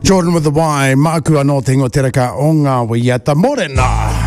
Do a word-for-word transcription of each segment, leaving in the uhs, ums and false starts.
Jordan with the Y, Māku anō te ingo teraka o ngā waiata morena.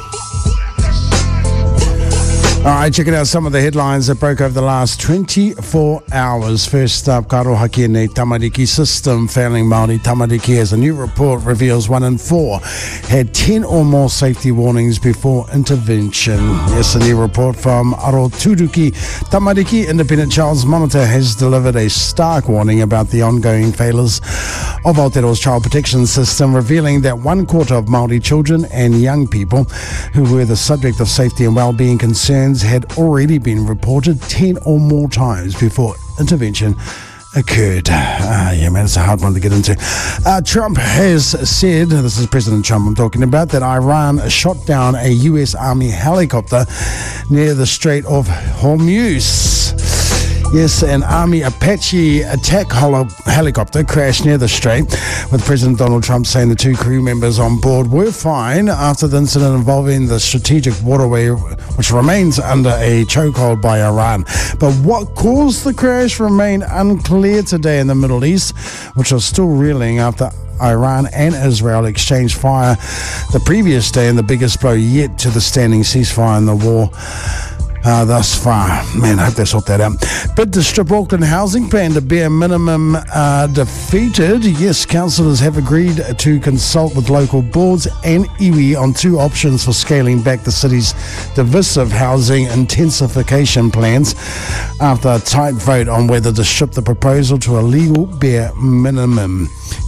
All right, checking out some of the headlines that broke over the last twenty-four hours. First up, Karohaki nei tamariki system failing Māori tamariki as a new report reveals one in four had ten or more safety warnings before intervention. Yes, a new report from Aroturuki Tamariki Independent Child's Monitor has delivered a stark warning about the ongoing failures of Aotearoa's child protection system, revealing that one quarter of Māori children and young people who were the subject of safety and well-being concerns had already been reported ten or more times before intervention occurred. Ah, yeah, man, it's a hard one to get into. Uh, Trump has said, this is President Trump I'm talking about, that Iran shot down a U S Army helicopter near the Strait of Hormuz. Yes, an Army Apache attack holo- helicopter crashed near the strait, with President Donald Trump saying the two crew members on board were fine after the incident involving the strategic waterway, which remains under a chokehold by Iran. But what caused the crash remained unclear today in the Middle East, which are still reeling after Iran and Israel exchanged fire the previous day in the biggest blow yet to the standing ceasefire in the war Uh, thus far. Man, I hope they sort that out. Bid to strip Auckland housing plan to bare minimum uh, defeated. Yes, councillors have agreed to consult with local boards and iwi on two options for scaling back the city's divisive housing intensification plans after a tight vote on whether to strip the proposal to a legal bare minimum.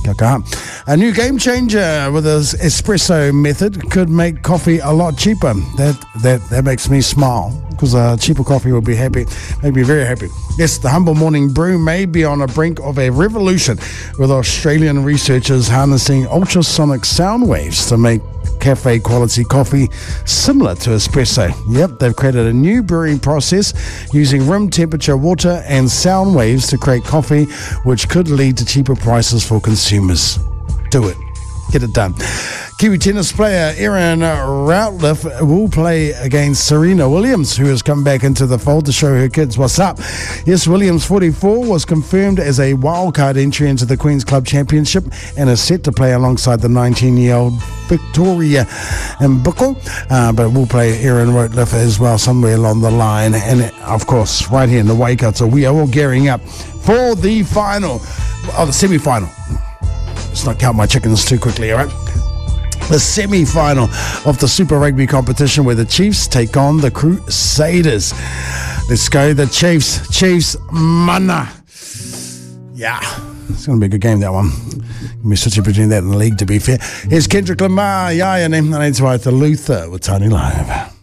A new game changer with an espresso method could make coffee a lot cheaper. That that that makes me smile, because uh, cheaper coffee will be happy, make me very happy. Yes, the humble morning brew may be on the brink of a revolution, with Australian researchers harnessing ultrasonic sound waves to make cafe quality coffee similar to espresso. Yep, they've created a new brewing process using room temperature water and sound waves to create coffee, which could lead to cheaper prices for consumers. Do it. Get it done. Kiwi tennis player Erin Routliffe will play against Serena Williams, who has come back into the fold to show her kids what's up. Yes, Williams, forty-four, was confirmed as a wildcard entry into the Queen's Club Championship and is set to play alongside the nineteen-year-old Victoria Mboko, uh, but we'll play Erin Routliffe as well somewhere along the line. And, of course, right here in the Waikato, we are all gearing up for the final, oh, the semi-final. Let's not count my chickens too quickly, all right? The semi-final of the Super Rugby competition, where the Chiefs take on the Crusaders. Let's go, the Chiefs. Chiefs, mana. Yeah, it's going to be a good game, that one. We're switching between that and the league, to be fair. Here's Kendrick Lamar, Yaya, and I'm Luther with Tony Live.